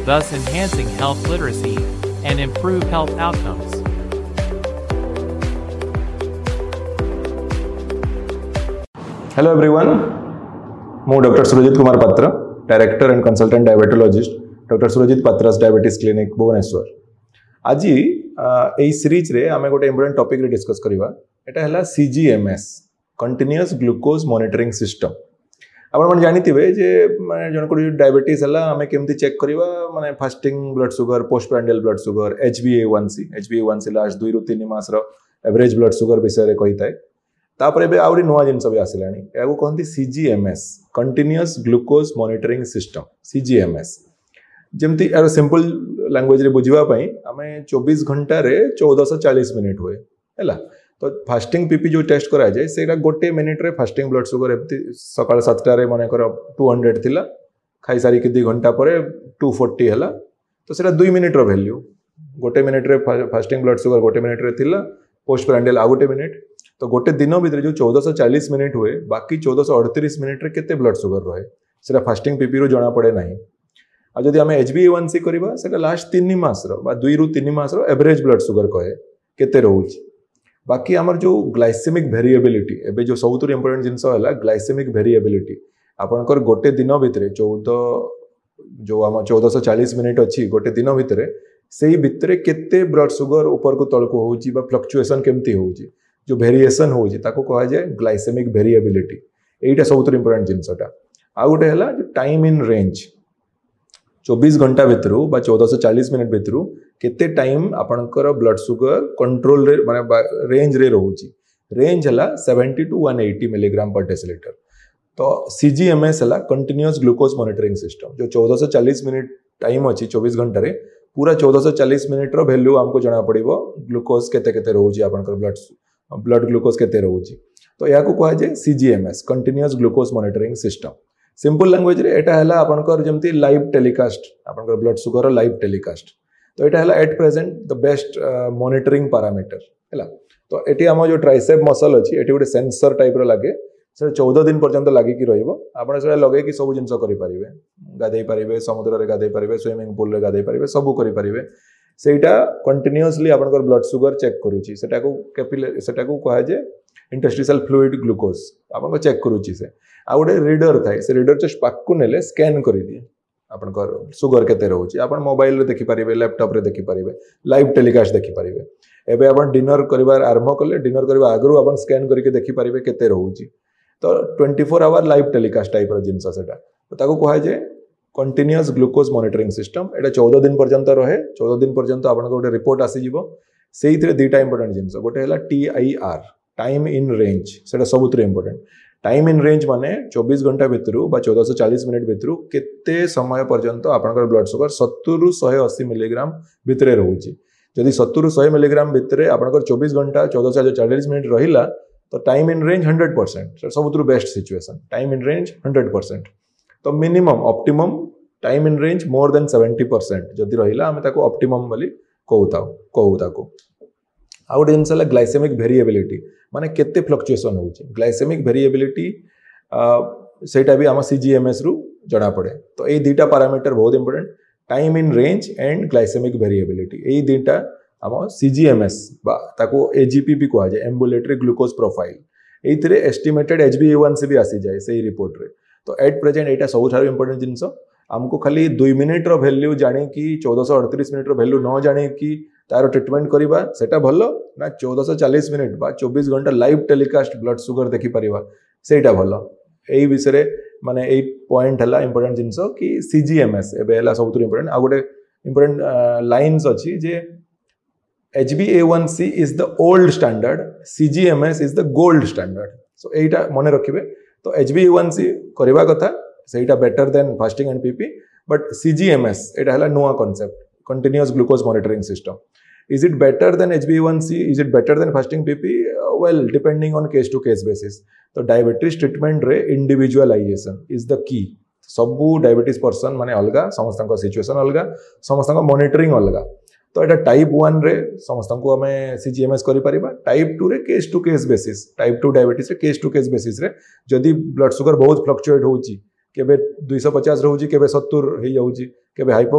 thus enhancing health literacy and improve health outcomes. Hello everyone, ମୁଁ doctor Surjit Kumar पात्र, director and consultant diabetologist doctor Surjit पात्रास diabetes clinic Bhubaneswar. आज यही series रे आमे गोटे इंपोर्टेंट टॉपिक रे डिस्कस करबा। एटा हला CGMS continuous glucose monitoring system. आपण मन जानिथिबे जे माने जन को डायबिटीज हला आमे केमती चेक करबा, माने fasting blood sugar, post prandial blood sugar, HbA1c last 2 ରୁ 3 मास रो एवरेज ब्लड शुगर विषय रे कहिताय। तापर एबे आउरी नुवा जिनस भी आसिलानी, याको कहंती CGMS continuous glucose monitoring system. CGMS जेमती यार सिंपल लैंग्वेज रे बुझिबा पई आमे 24 घंटा रे 1440 मिनिट हुए हैला। तो फास्टिंग पीपी जो टेस्ट करा जाए सेटा गोटे मिनिट रे फास्टिंग ब्लड शुगर एमती सकाळ 7टा रे माने कर 200 थिला, खाई सारी के 2 घंटा परे 240 हला। तो सेटा 2 मिनिट रो वैल्यू, गोटे मिनिट रे फास्टिंग ब्लड शुगर गोटे मिनिट रे थिला, पोस्ट प्रांडियल आ गोटे मिनिट। तो गोटे दिन भीतर जो 1440 मिनिट हुए, बाकी 1438 मिनिट रे केते ब्लड शुगर रहे सेटा फास्टिंग पीपी रो जणा पड़े नाही। आ जदि आमे HbA1c करबा सेटा लास्ट 3 मास रो बा 2 ରୁ 3 मास रो एवरेज ब्लड शुगर कहे केते रहउची। बाकी हमर जो ग्लाइसेमिक वेरिएबिलिटी, एबे जो सबुतुर इंपोर्टेंट जिंस हला ग्लाइसेमिक वेरिएबिलिटी। आपनकर गोटे दिन भीतर 1440 मिनिट अछि, गोटे दिन भीतर सेही भीतर केते ब्लड शुगर ऊपर को तळ को होउची बा फ्लक्चुएशन केमती होउची, जो वेरिएशन होउची ताको कहा जाय ग्लाइसेमिक वेरिएबिलिटी। एटा सबुतुर इंपोर्टेंट जिंसटा। आ गोटे हला जो टाइम इन रेंज, 24 घंटा भितरु बा 1440 मिनिट भितरु केते टाइम आपनकर ब्लड शुगर कंट्रोल रे माने रेंज रे रहउची। रेंज हला 70 to 180 मिलीग्राम पर डेसिलीटर। तो CGMS हला कंटीन्यूअस ग्लूकोज मॉनिटरिंग सिस्टम। जो 1440 मिनिट टाइम अछि 24 घंटा रे, पूरा 1440 मिनिट रो वैल्यू हमको जणा पड़िबो ग्लूकोज केते केते रहउची, आपनकर ब्लड ग्लूकोज केते रहउची। तो याको कहा जाय CGMS continuous glucose monitoring system. Simple language रे एटा हला आपनकर जेमती लाइव टेलीकास्ट, आपनकर ब्लड शुगर रो लाइव टेलीकास्ट। तो एटा हला at present the best monitoring parameter हला। तो एटी हम जो ट्राइसेप मसल अछि एटी गोटे सेंसर टाइप रो लागे, से 14 दिन पर्यंत लागि कि रहइबो। आपण से लगे कि सब जिंस करि परिबे, गाधै परिबे, समुद्र रे गाधै परिबे, स्विमिंग पूल रे गाधै परिबे, सब करि परिबे। सेटा कंटीन्यूअसली आपनकर ब्लड शुगर चेक करूची। सेटा को कहा जे इंटरस्टिशियल फ्लूइड ग्लूकोज आपन को चेक करूची। से आ गोटे रीडर थाए, से रीडर जस्ट पाकु नेले स्कैन करि दिए आपनकर शुगर केते रहउची। आपन मोबाइल रे देखि परिबे, लैपटॉप रे देखि परिबे, लाइव टेलीकास्ट देखि परिबे। एबे आपन डिनर करिवार आरंभ करले, डिनर करबा आगरु आपन स्कैन करके देखि परिबे केते रहउची। तो 24 आवर लाइव टेलीकास्ट टाइप रो जिंस सेटा। तो ताको कहा जे कंटीन्यूअस ग्लूकोज मॉनिटरिंग सिस्टम। एटा 14 दिन पर्यंत रहे। 14 दिन पर्यंत आपन को गोटे रिपोर्ट आसी जिवो। सेइथरे दुटा इंपोर्टेंट जिंस, गोटे हला TIR टाइम इन रेंज, सेटा सबुतरे इंपोर्टेंट। टाइम इन रेंज माने 24 घंटा भितरु बा 1440 मिनिट भितरु केते समय पर्यंत आपनकर ब्लड शुगर 70 ରୁ 180 मिलीग्राम भितरे रहउची। जदि 70 ରୁ 100 मिलीग्राम भितरे आपनकर 24 घंटा 1440 मिनिट रहिला, तो time in range 100%, सबुतरु best situation. Time in range 100%। तो minimum optimum time in range more than 70% जदि रहिला हमें ताको ऑप्टिमम बोली कहू ताको। आ गोटे जिनस हला ग्लाइसेमिक वेरिएबिलिटी, माने केते फ्लक्चुएशन होउची। ग्लाइसेमिक वेरिएबिलिटी सेटा भी हम CGMS रु जणा पड़े। तो ए दुटा पैरामीटर बहुत important, time in range and glycaemic variability. ए दुटा हम CGMS बा ताको AGP भी कहा जाय, ambulatory glucose profile. एइथरे estimated HbA1c भी आसी जाय सेही रिपोर्ट रे। तो एट प्रेजेंट एटा सबुठार इंपोर्टेंट जिनस। हमको खाली 2 मिनिट रो वैल्यू जाने की 1438 मिनिट रो वैल्यू न जाने की तार ट्रीटमेंट करिबा सेटा भलो ना, 1440 मिनिट बा 24 घंटा लाइव टेलीकास्ट ब्लड शुगर देखि परिबा सेटा भलो। एई विषय रे माने 8 पॉइंट हला इंपोर्टेंट जिनस कि CGMS एबे हला सबुतुर इंपोर्टेंट। आ गोटे इंपोर्टेंट लाइन्स अछि जे HbA1c is the old standard, CGMS is the gold standard. सो एटा मने रखिबे। तो HbA1c करबा कथा, सेटा better than fasting and PP, but CGMS एटा हला नुवा concept, continuous glucose monitoring system. Is it better than HbA1c? Is it better than fasting PP? Well, depending on case to case basis. तो diabetes treatment रे individualisation is the key. सबू diabetes person माने अलगा, समस्त situation अलगा, समस्त monitoring अलगा। तो एटा टाइप 1 रे समस्त को हमें CGMS करि परिबा। टाइप 2 रे case to case basis, type 2 diabetes रे केस टू केस बेसिस रे जदि ब्लड शुगर बहुत फ्लक्चुएट होउची, केबे 250 रहउची, केबे 70 हे जाउची, केबे हाइपो